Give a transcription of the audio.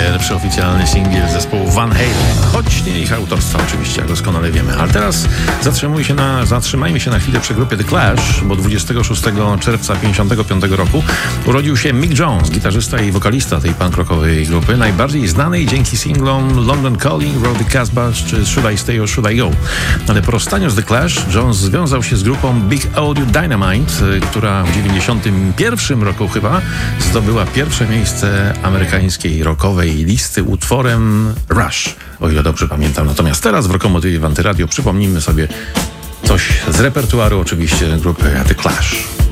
pierwszy oficjalny singiel zespołu Van Halen, choć nie ich autorstwa oczywiście, jak doskonale wiemy. Ale teraz zatrzymajmy się na chwilę przy grupie The Clash, bo 26 czerwca 1955 roku urodził się Mick Jones, gitarzysta i wokalista tej punk rockowej grupy, najbardziej znanej dzięki singlom London Calling, Roll the Casbah czy Should I Stay or Should I Go. Ale po rozstaniu z The Clash Jones związał się z grupą Big Audio Dynamite, która w 1991 roku chyba zdobyła pierwsze miejsce amerykańskiej rockowej listy utworem Rush, o ile dobrze pamiętam. Natomiast teraz w Rokomotywie w Antyradio przypomnijmy sobie coś z repertuaru oczywiście grupy The Clash.